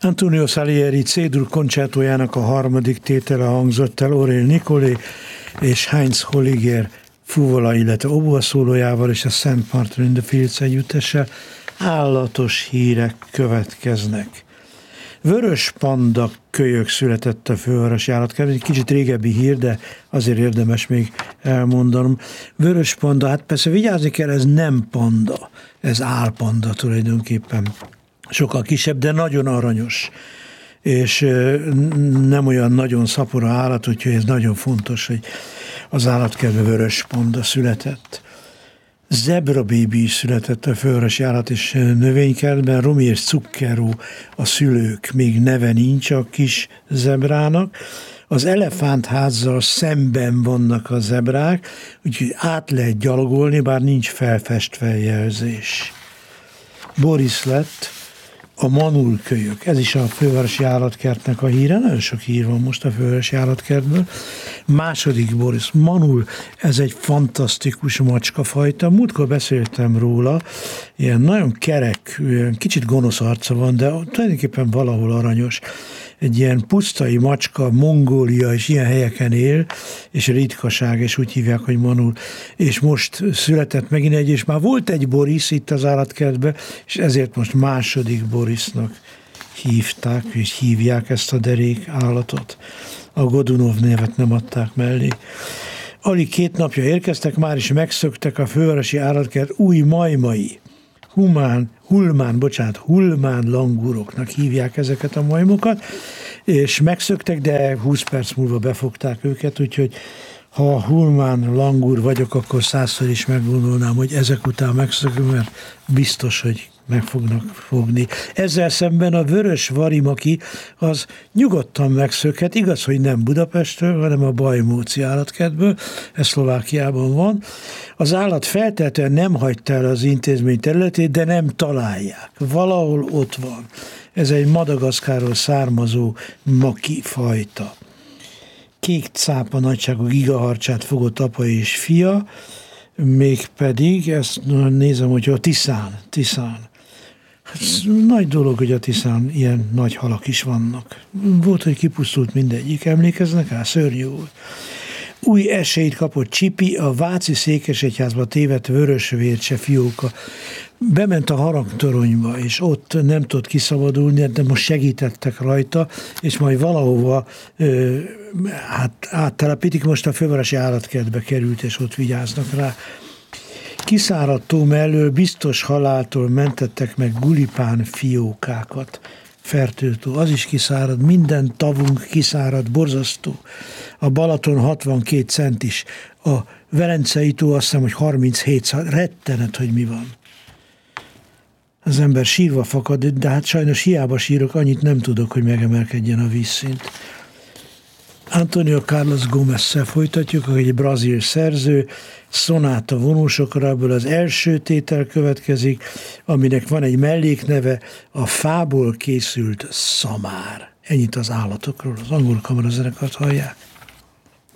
Antonio Salieri C-dur koncertójának a harmadik tétele hangzott el Aurel Nicolé és Heinz Holliger fuvola, illetve oboa szólójával és a St. Martin in the Fields együttessel. Állatos hírek következnek. Vörös panda kölyök született a fővárosi állatkertben, egy kicsit régebbi hír, de azért érdemes még elmondanom. Vörös panda, hát persze vigyázni kell, ez nem panda, ez álpanda tulajdonképpen. Sokkal kisebb, de nagyon aranyos, és nem olyan nagyon szapora állat, úgyhogy ez nagyon fontos, hogy az állatkertben vörös panda született. Zebra bébi is született a fővárosi állat és növénykertben, Romi és Zucchero a szülők, még neve nincs a kis zebrának. Az elefántházzal szemben vannak a zebrák, úgyhogy át lehet gyalogolni, bár nincs felfestve jelzés. Boris lett a Manul kölyök. Ez is a fővárosi állatkertnek a híre. Nagyon sok hír van most a fővárosi állatkertből. Második Boris. Manul, ez egy fantasztikus macskafajta. Múltkor beszéltem róla. Ilyen nagyon kerek, kicsit gonosz arca van, de tulajdonképpen valahol aranyos. Egy ilyen pusztai macska, Mongólia és ilyen helyeken él, és ritkaság, és úgy hívják, hogy Manul. És most született megint egy, és már volt egy Boris itt az állatkertben, és ezért most második Borisnak hívták, és hívják ezt a derék állatot. A Godunov névet nem adták mellé. Alig 2 napja érkeztek, már is megszöktek a fővárosi állatkert új majmai. Hulmán languroknak hívják ezeket a majmokat, és megszöktek, de 20 perc múlva befogták őket, úgyhogy ha hulmán langur vagyok, akkor 100-szor is meggondolnám, hogy ezek után megszökök, mert biztos, hogy meg fognak fogni. Ezzel szemben a vörös varimaki az nyugodtan megszökhet, igaz, hogy nem Budapestről, hanem a Bajmóci állatkertből, ez Szlovákiában van. Az állat feltétlenül nem hagyta el az intézmény területét, de nem találják. Valahol ott van. Ez egy Madagaszkárról származó maki fajta. Kék cápa nagyságú gigaharcsát fogott apa és fia, mégpedig, ezt nézem, hogy a Tiszán. Ez nagy dolog, hogy a Tiszán ilyen nagy halak is vannak. Volt, hogy kipusztult mindegyik, emlékeznek rá? Szörnyű volt. Új esélyt kapott Csipi, a Váci székesegyházba tévedt vörösvércse fióka. Bement a harangtoronyba, és ott nem tudott kiszabadulni, de most segítettek rajta, és majd valahova áttelepítik, most a fővárosi állatkertbe került, és ott vigyáznak rá. Kiszáradt tó mellől biztos haláltól mentettek meg gulipán fiókákat. Fertőtó, az is kiszárad, minden tavunk kiszárad, borzasztó. A Balaton 62 centis, a Velencei tó azt hiszem, hogy 37, rettenet, hogy mi van. Az ember sírva fakad, de hát sajnos hiába sírok, annyit nem tudok, hogy megemelkedjen a vízszint. Antonio Carlos Gómez-szel folytatjuk, aki egy brazil szerző, szonáta vonósokra, ebből az első tétel következik, aminek van egy mellékneve, a fából készült szamár. Ennyit az állatokról, az angol kamarazenekart hallják.